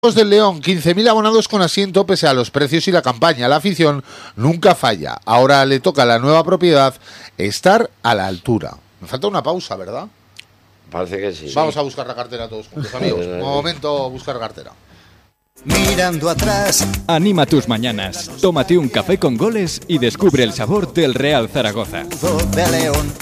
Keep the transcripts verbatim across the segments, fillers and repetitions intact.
Del León, quince mil abonados con asiento pese a los precios y la campaña. La afición nunca falla. Ahora le toca a la nueva propiedad estar a la altura. Me falta una pausa, ¿verdad? Parece que sí. Vamos a buscar la cartera todos juntos, amigos. Un momento, buscar cartera. Mirando atrás. Anima tus mañanas. Tómate un café con goles y descubre el sabor del Real Zaragoza. De León.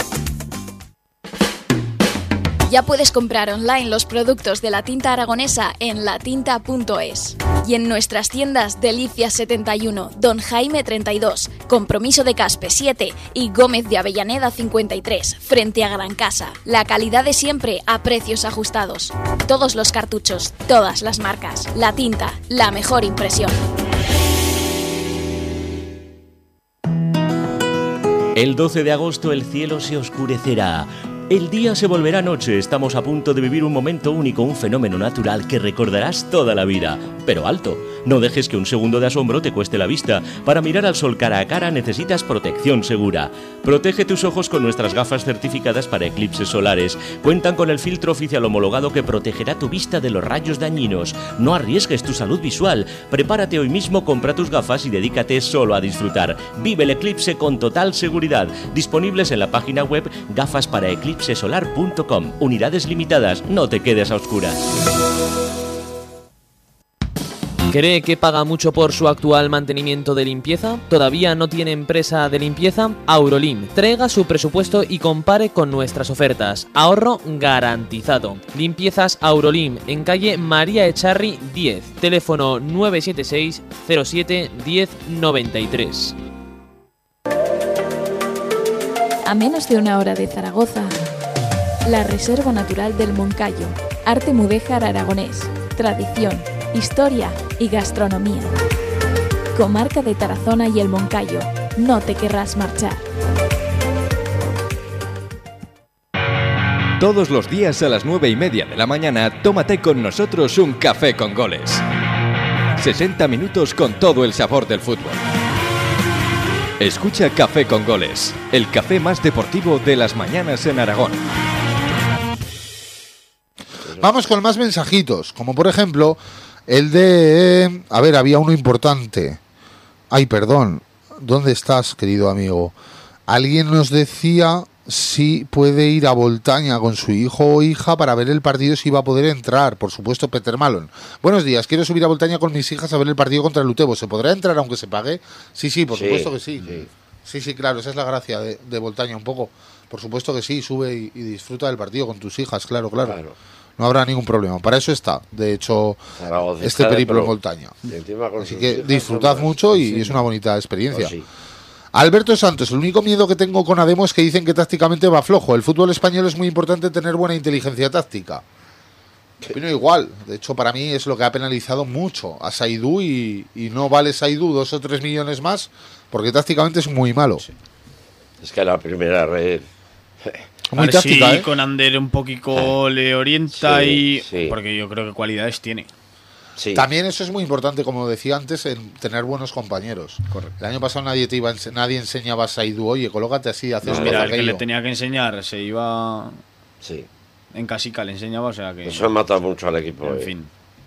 Ya puedes comprar online los productos de la tinta aragonesa en latinta punto es. Y en nuestras tiendas Delicias setenta y uno, Don Jaime treinta y dos, Compromiso de Caspe siete y Gómez de Avellaneda cincuenta y tres, frente a Gran Casa. La calidad de siempre a precios ajustados. Todos los cartuchos, todas las marcas. La tinta, la mejor impresión. El doce de agosto el cielo se oscurecerá. El día se volverá noche, estamos a punto de vivir un momento único, un fenómeno natural que recordarás toda la vida. Pero alto, no dejes que un segundo de asombro te cueste la vista. Para mirar al sol cara a cara necesitas protección segura. Protege tus ojos con nuestras gafas certificadas para eclipses solares. Cuentan con el filtro oficial homologado que protegerá tu vista de los rayos dañinos. No arriesgues tu salud visual. Prepárate hoy mismo, compra tus gafas y dedícate solo a disfrutar. Vive el eclipse con total seguridad. Disponibles en la página web gafas para eclipse solar punto com. Unidades limitadas, no te quedes a oscuras. ¿Cree que paga mucho por su actual mantenimiento de limpieza? ¿Todavía no tiene empresa de limpieza? Aurolim. Traiga su presupuesto y compare con nuestras ofertas. Ahorro garantizado. Limpiezas Aurolim, en calle María Echarri diez. Teléfono nueve siete seis cero siete uno cero nueve tres. A menos de una hora de Zaragoza, la Reserva Natural del Moncayo, arte mudéjar aragonés, tradición, historia y gastronomía. Comarca de Tarazona y el Moncayo, no te querrás marchar. Todos los días a las nueve y media de la mañana, tómate con nosotros un café con goles. sesenta minutos con todo el sabor del fútbol. Escucha Café con Goles, el café más deportivo de las mañanas en Aragón. Vamos con más mensajitos, como por ejemplo el de... A ver, había uno importante. Ay, perdón. ¿Dónde estás, querido amigo? Alguien nos decía si puede ir a Voltaña con su hijo o hija para ver el partido, si va a poder entrar. Por supuesto, Peter Malon. Buenos días, quiero subir a Voltaña con mis hijas a ver el partido contra el Utebo. ¿Se podrá entrar aunque se pague? Sí, sí, por sí, supuesto que sí. sí. Sí, sí, claro, esa es la gracia de, de Voltaña un poco. Por supuesto que sí, sube y, y disfruta del partido con tus hijas, claro, claro. claro. No habrá ningún problema. Para eso está, de hecho, Zaragoza este periplo en Voltaña. Así que disfrutad mucho y sí. Es una bonita experiencia. Pues sí. Alberto Santos, el único miedo que tengo con Ademo es que dicen que tácticamente va flojo. El fútbol español es muy importante tener buena inteligencia táctica. Opino igual. De hecho, para mí es lo que ha penalizado mucho a Saidú y, y no vale Saidú dos o tres millones más porque tácticamente es muy malo. Sí. Es que la primera red... Muy a táctica, si ¿eh? Con Ander un poquito eh. le orienta sí, y... Sí. Porque yo creo que cualidades tiene. Sí. También eso es muy importante, como decía antes, en tener buenos compañeros. Correcto. El año pasado nadie te iba, nadie enseñaba a Saidú, oye, colócate así, haces no, mira, el que le tenía que enseñar se iba sí. en casica, le enseñaba, o sea que... Eso mata mucho al equipo. En eh. fin.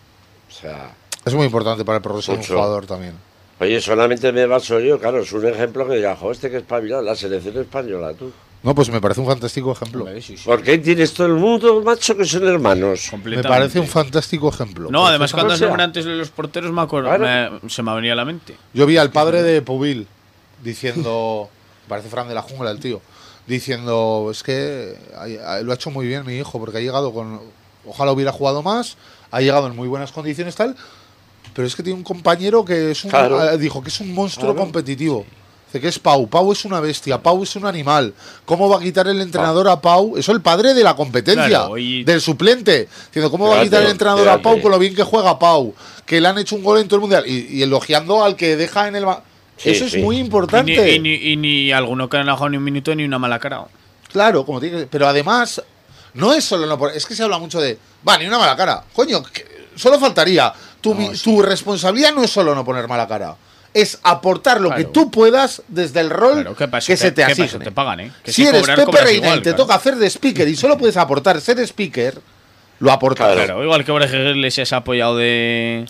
O sea... Es muy importante para el progreso de un jugador también. Oye, solamente me baso yo, claro, es un ejemplo que diga, jo, este que es espabilado, la selección española, tú. No, pues me parece un fantástico ejemplo. Sí, sí. Porque tienes todo el mundo, macho, que son hermanos. Me parece un fantástico ejemplo. No, además cuando se antes de los porteros me acuerdo, claro. me, se me venía a la mente. Yo vi al padre de Pubil diciendo, parece Fran de la Jungla el tío, diciendo, es que lo ha hecho muy bien mi hijo, porque ha llegado con, ojalá hubiera jugado más, ha llegado en muy buenas condiciones tal, pero es que tiene un compañero que es un, claro. dijo que es un monstruo claro. competitivo. Que es Pau, Pau es una bestia, Pau es un animal. ¿Cómo va a quitar el entrenador a Pau? Eso el padre de la competencia, claro, y... del suplente. Diciendo, ¿cómo va a quitar el entrenador a Pau con lo bien que juega Pau? Que le han hecho un gol en todo el mundial. Y, y elogiando al que deja en el... Sí, eso sí. es muy importante. Y ni, y, ni, y ni alguno que no ha dejado ni un minuto ni una mala cara. Claro, como tiene que... Pero además, no es solo... No por... Es que se habla mucho de... Va, ni una mala cara. Coño, que... solo faltaría. Tu, no, sí. tu responsabilidad no es solo no poner mala cara. Es aportar lo claro. que tú puedas desde el rol claro, que, que se te asigne. Te pagan, ¿eh? Que si, si eres Pepe Reina y te claro. toca hacer de speaker y solo puedes aportar ser speaker, lo aportas. Claro, igual que Borja Iglesias ha apoyado de